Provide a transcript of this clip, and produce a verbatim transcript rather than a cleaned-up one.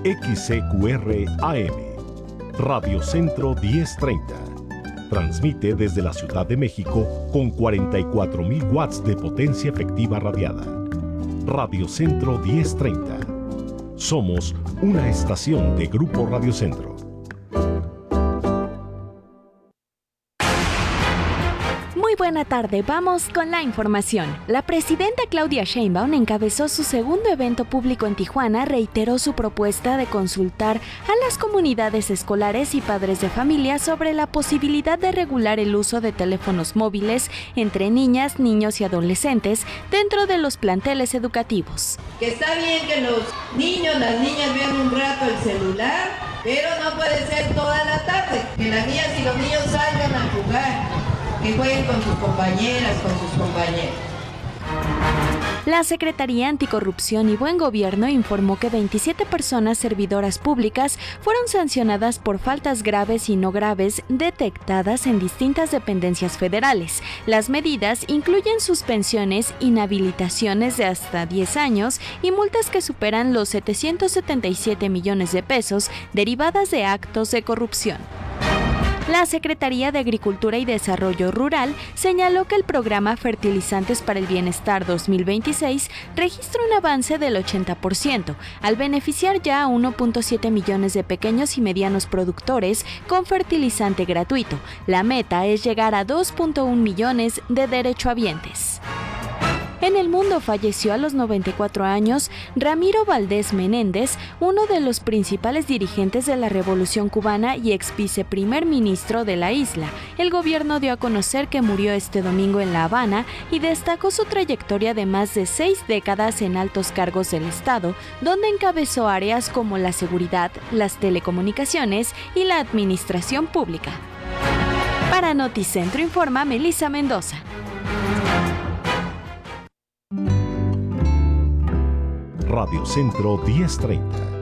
X C Q R A M, Radio Centro diez treinta. Transmite desde la Ciudad de México con cuarenta y cuatro mil watts de potencia efectiva radiada. Radio Centro diez treinta. Somos una estación de Grupo Radio Centro. Muy buena tarde, vamos con la información. La presidenta Claudia Sheinbaum encabezó su segundo evento público en Tijuana, reiteró su propuesta de consultar a las comunidades escolares y padres de familia sobre la posibilidad de regular el uso de teléfonos móviles entre niñas, niños y adolescentes dentro de los planteles educativos. Que está bien que los niños, las niñas vean un rato el celular, pero no puede ser toda la tarde. Que las niñas y los niños salgan a jugar, que jueguen con sus compañeras, con sus compañeros. La Secretaría Anticorrupción y Buen Gobierno informó que veintisiete personas servidoras públicas fueron sancionadas por faltas graves y no graves detectadas en distintas dependencias federales. Las medidas incluyen suspensiones, inhabilitaciones de hasta diez años y multas que superan los setecientos setenta y siete millones de pesos derivadas de actos de corrupción. La Secretaría de Agricultura y Desarrollo Rural señaló que el programa Fertilizantes para el Bienestar dos mil veintiséis registra un avance del ochenta por ciento, al beneficiar ya a uno punto siete millones de pequeños y medianos productores con fertilizante gratuito. La meta es llegar a dos punto uno millones de derechohabientes. En el mundo falleció a los noventa y cuatro años Ramiro Valdés Menéndez, uno de los principales dirigentes de la Revolución Cubana y ex viceprimer ministro de la isla. El gobierno dio a conocer que murió este domingo en La Habana y destacó su trayectoria de más de seis décadas en altos cargos del Estado, donde encabezó áreas como la seguridad, las telecomunicaciones y la administración pública. Para Noticentro informa Melissa Mendoza. Radio Centro diez treinta.